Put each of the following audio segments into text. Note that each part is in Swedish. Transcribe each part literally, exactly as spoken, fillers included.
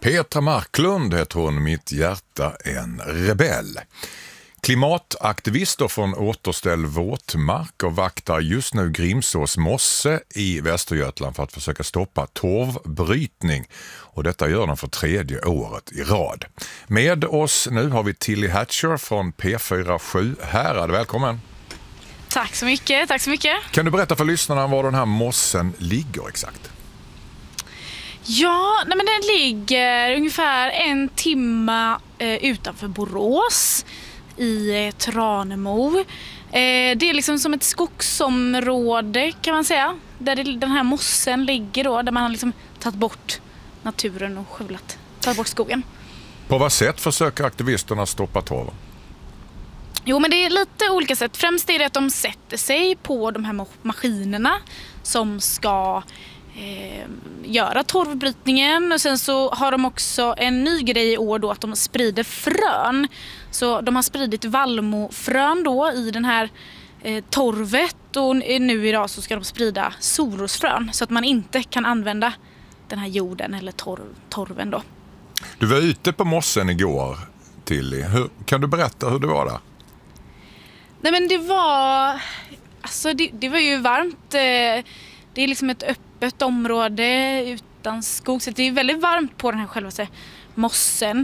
Petra Marklund heter hon, mitt hjärta en rebell. Klimataktivister från Återställ våtmarker vaktar just nu Grimsås mosse i Västergötland för att försöka stoppa torvbrytning. Och detta gör de för tredje året i rad. Med oss nu har vi Tilly Hatcher från P fyra sju Härad. Välkommen! Tack så mycket, tack så mycket. Kan du berätta för lyssnarna var den här mossen ligger exakt? Ja, nej men den ligger ungefär en timma eh, utanför Borås i eh, Tranemo. Eh, det är liksom som ett skogsområde kan man säga, där det, den här mossen ligger då, där man har liksom tagit bort naturen och skövlat, tagit bort skogen. På vad sätt försöker aktivisterna stoppa torven? Jo, men det är lite olika sätt. Främst är det att de sätter sig på de här maskinerna som ska eh, göra torvbrytningen. Och sen så har de också en ny grej i år då, att de sprider frön. Så de har spridit vallmofrön då i den här eh, torvet. Och nu idag så ska de sprida sorosfrön så att man inte kan använda den här jorden eller torv, torven då. Du var ute på mossen igår, Tilly. Hur, kan du berätta hur det var där? Nej, men det var alltså det, det var ju varmt. Det är liksom ett öppet område utan skog, så det är väldigt varmt på den här själva mossen.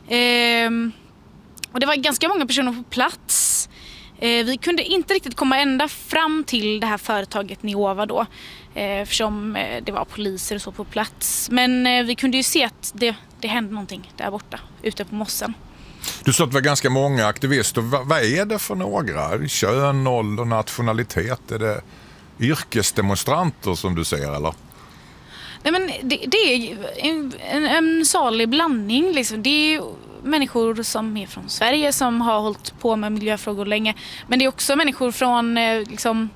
Ehm, och det var ganska många personer på plats. Ehm, vi kunde inte riktigt komma ända fram till det här företaget Neova då, eftersom det var poliser och så på plats. Men vi kunde ju se att det, det hände någonting där borta ute på mossen. Du sa att det var ganska många aktivister. Va, vad är det för några? Kön, ålder, nationalitet? Är det yrkesdemonstranter som du ser, eller? Nej, men det, det är en, en, en salig blandning. Liksom. Det är människor som är från Sverige som har hållit på med miljöfrågor länge. Men det är också människor från, liksom,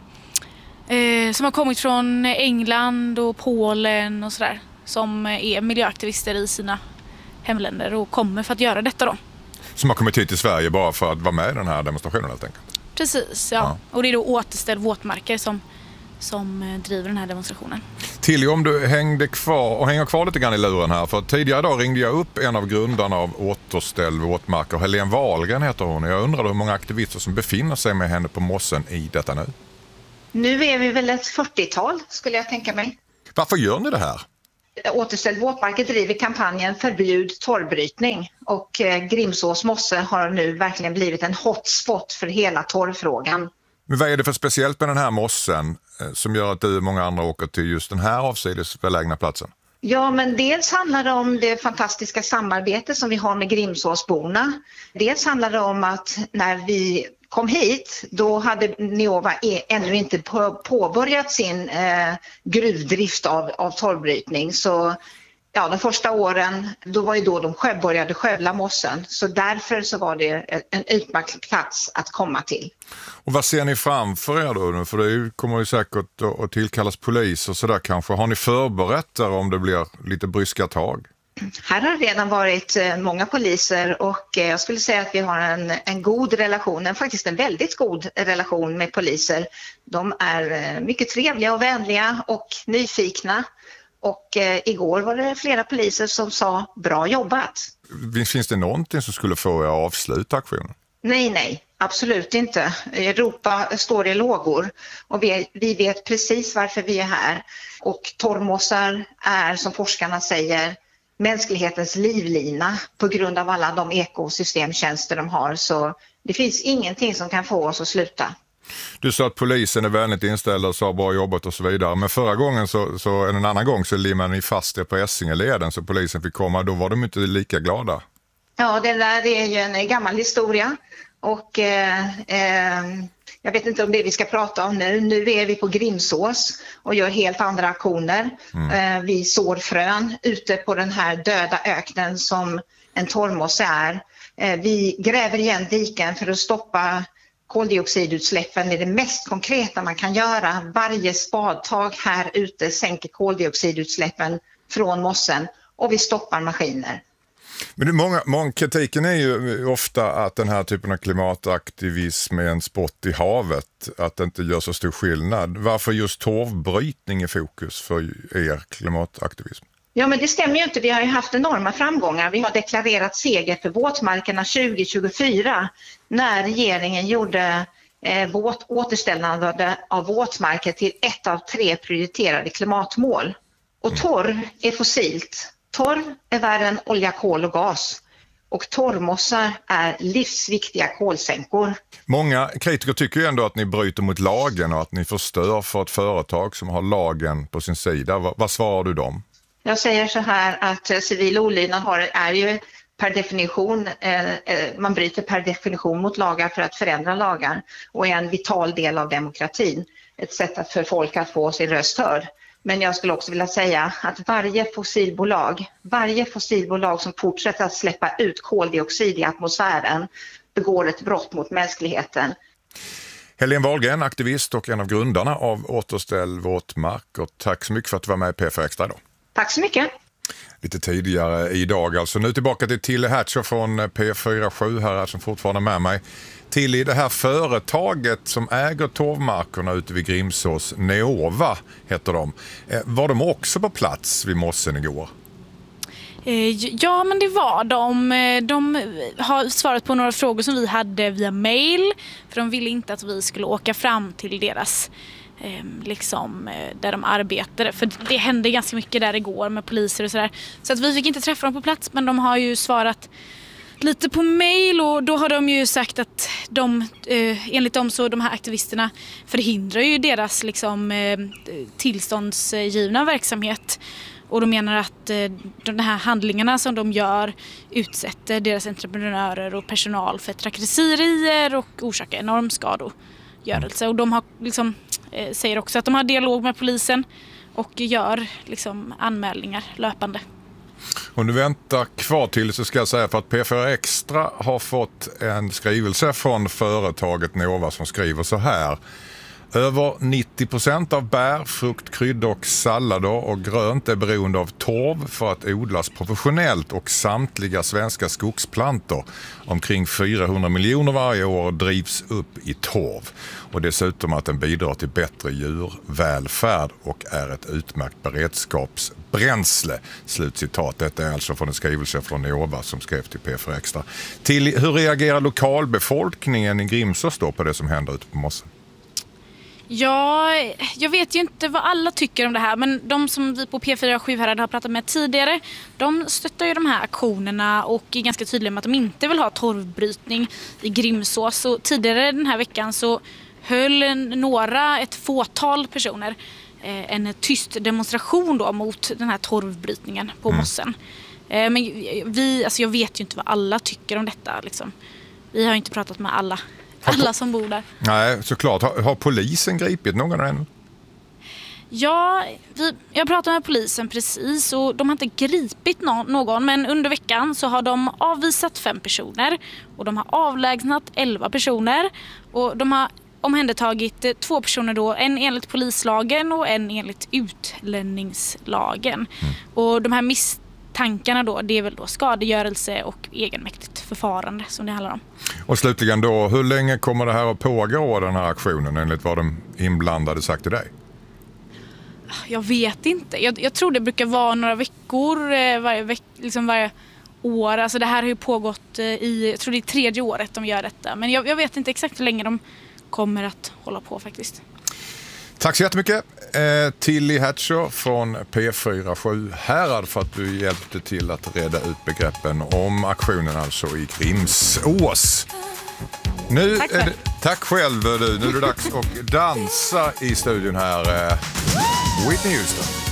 eh, som har kommit från England och Polen och sådär. Som är miljöaktivister i sina hemländer och kommer för att göra detta då. Som har kommit hit till Sverige bara för att vara med i den här demonstrationen helt enkelt. Precis, ja. ja. Och det är då Återställ våtmarker som, som driver den här demonstrationen. Tilly, om du hängde kvar och hänger kvar lite grann i luren här, för tidigare idag ringde jag upp en av grundarna av Återställ våtmarker, Helene Wahlgren heter hon. Jag undrar hur många aktivister som befinner sig med henne på mossen i detta nu. Nu är vi väl ett fyrtiotal skulle jag tänka mig. Varför gör ni det här? Återställ våtmarker driver kampanjen Förbjud torvbrytning, och Grimsås mosse har nu verkligen blivit en hotspot för hela torvfrågan. Men vad är det för speciellt med den här mossen som gör att du och många andra åker till just den här avsidesbelägna platsen? Ja, men dels handlar det om det fantastiska samarbete som vi har med Grimsåsborna. Dels handlar det om att när vi kom hit, då hade Neova ännu inte påbörjat sin eh, gruvdrift av, av torvbrytning. Så ja, de första åren, då var ju då de själv började skövla mossen. Så därför så var det en utmärkt plats att komma till. Och vad ser ni framför er då? För det kommer ju säkert att tillkallas polis och sådär kanske. Har ni förberett er om det blir lite bryska tag? Här har redan varit många poliser, och jag skulle säga att vi har en, en god relation, en, faktiskt en väldigt god relation med poliser. De är mycket trevliga och vänliga och nyfikna. Och eh, igår var det flera poliser som sa bra jobbat. Finns det någonting som skulle få er att avsluta aktionen? Nej, nej. Absolut inte. Europa står i lågor, och vi, vi vet precis varför vi är här. Och torvmossar är, som forskarna säger, mänsklighetens livlina på grund av alla de ekosystemtjänster de har. Så det finns ingenting som kan få oss att sluta. Du sa att polisen är vänligt inställd och sa bra jobbat och så vidare. Men förra gången, så, så en annan gång, så limmade ni fast det på Essingeleden så polisen fick komma. Då var de inte lika glada. Ja, det där är ju en gammal historia. Och eh, eh, jag vet inte om det vi ska prata om nu. Nu är vi på Grimsås och gör helt andra aktioner. Mm. Eh, vi sår frön ute på den här döda öknen som en torvmosse är. Eh, vi gräver igen diken för att stoppa koldioxidutsläppen. Det är det mest konkreta man kan göra. Varje spadtag här ute sänker koldioxidutsläppen från mossen, och vi stoppar maskiner. Men många, många, kritiken är ju ofta att den här typen av klimataktivism är en spott i havet, att det inte gör så stor skillnad. Varför just torvbrytning i fokus för er klimataktivism? Ja, men det stämmer ju inte. Vi har ju haft enorma framgångar. Vi har deklarerat seger för våtmarkerna tjugo tjugofyra när regeringen gjorde eh, våt, återställande av våtmarker till ett av tre prioriterade klimatmål. Och torv är fossilt. Torv är värre än olja, kol och gas. Och torvmossar är livsviktiga kolsänkor. Många kritiker tycker ju ändå att ni bryter mot lagen och att ni förstör för ett företag som har lagen på sin sida. Vad, vad svarar du dem? Jag säger så här att civil olydnad har, är ju per definition, eh, man bryter per definition mot lagar för att förändra lagar och är en vital del av demokratin. Ett sätt att för folk att få sin röst hörd. Men jag skulle också vilja säga att varje fossilbolag, varje fossilbolag som fortsätter att släppa ut koldioxid i atmosfären begår ett brott mot mänskligheten. Helene Wahlgren, aktivist och en av grundarna av Återställ våtmark. Och tack så mycket för att du var med i P fyra Extra idag. Tack så mycket. Lite tidigare idag alltså. Nu tillbaka till Tilly Hatcher från P fyra sju här som fortfarande är med mig. Tilly, det här företaget som äger torvmarkerna ute vid Grimsås, Neova heter de. Var de också på plats vid mossen igår? Ja, men det var de. De har svarat på några frågor som vi hade via mail. För de ville inte att vi skulle åka fram till deras, liksom, där de arbetade. För det hände ganska mycket där igår med poliser och sådär. Så att vi fick inte träffa dem på plats, men de har ju svarat lite på mail och då har de ju sagt att de, eh, enligt dem så de här aktivisterna förhindrar ju deras liksom, eh, tillståndsgivna verksamhet. Och de menar att eh, de här handlingarna som de gör utsätter deras entreprenörer och personal för trakasserier och orsakar enorm skadegörelse. Och de har, liksom, eh, säger också att de har dialog med polisen och gör liksom, anmälningar löpande. Om du väntar kvar till så ska jag säga för att P fyra Extra har fått en skrivelse från företaget Neova som skriver så här. Över nittio procent av bär, frukt, kryddor och sallader och grönt är beroende av torv för att odlas professionellt och samtliga svenska skogsplantor, omkring fyrahundra miljoner varje år, drivs upp i torv. Och dessutom att den bidrar till bättre djurvälfärd och är ett utmärkt beredskapsbränsle. Slutcitat. Detta är alltså från en skrivelse från Neova som skrev till P fyra Extra. Till hur reagerar lokalbefolkningen i Grimsås då på det som händer ute på mossen? Ja, jag vet ju inte vad alla tycker om det här, men de som vi på P fyra sju här har pratat med tidigare, de stöttar ju de här aktionerna och är ganska tydliga med att de inte vill ha torvbrytning i Grimsås. Och tidigare den här veckan så höll några, ett fåtal personer, eh, en tyst demonstration då mot den här torvbrytningen på mm. mossen. Eh, men vi, alltså jag vet ju inte vad alla tycker om detta liksom. Vi har ju inte pratat med alla. Alla som bor där. Nej, såklart. Har, har polisen gripit någon än? Ja, vi, jag pratade med polisen precis och de har inte gripit no- någon. Men under veckan så har de avvisat fem personer och de har avlägsnat elva personer. Och de har omhändertagit två personer då, en enligt polislagen och en enligt utlänningslagen. Mm. Och de här miss tankarna då, det är väl då skadegörelse och egenmäktigt förfarande som det handlar om. Och slutligen då, hur länge kommer det här att pågå, den här aktionen, enligt vad de inblandade sagt till dig? Jag vet inte. Jag, jag tror det brukar vara några veckor eh, varje, veck, liksom varje år. Alltså det här har ju pågått eh, i, jag tror det är tredje året de gör detta. Men jag, jag vet inte exakt hur länge de kommer att hålla på faktiskt. Tack så jättemycket eh, Tilly Hatcher från P fyra sju Härad för att du hjälpte till att reda ut begreppen om aktionen alltså i Grimsås. Nu tack, är det, tack själv du. Nu är det dags att dansa i studion här. Eh, Whitney Houston.